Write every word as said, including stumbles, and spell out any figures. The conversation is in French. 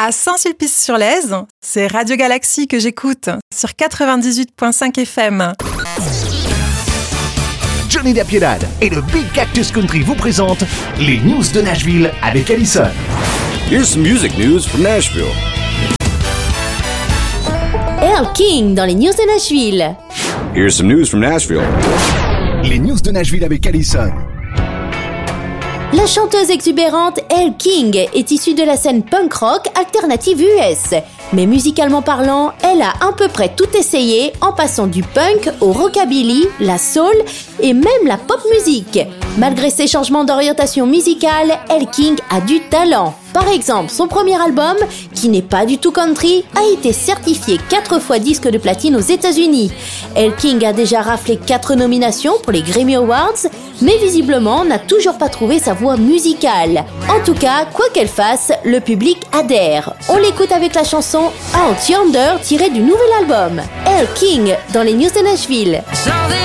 à Saint-Sulpice-sur-Lèze. C'est Radio Galaxie que j'écoute sur quatre-vingt-dix-huit virgule cinq F M. Johnny La Piedad et le Big Cactus Country vous présentent les news de Nashville avec Allison. Here's some music news from Nashville. Elle King dans les news de Nashville. Here's some news from Nashville. Les news de Nashville avec Allison. La chanteuse exubérante Elle King est issue de la scène punk rock alternative U S. Mais musicalement parlant, elle a à peu près tout essayé en passant du punk au rockabilly, la soul et même la pop music. Malgré ses changements d'orientation musicale, Elle King a du talent. Par exemple, son premier album, qui n'est pas du tout country, a été certifié quatre fois disque de platine aux États-Unis. Elle King a déjà raflé quatre nominations pour les Grammy Awards, mais visiblement n'a toujours pas trouvé sa voix musicale. En tout cas, quoi qu'elle fasse, le public adhère. On l'écoute avec la chanson Out Yonder tirée du nouvel album. Elle King dans les news de Nashville.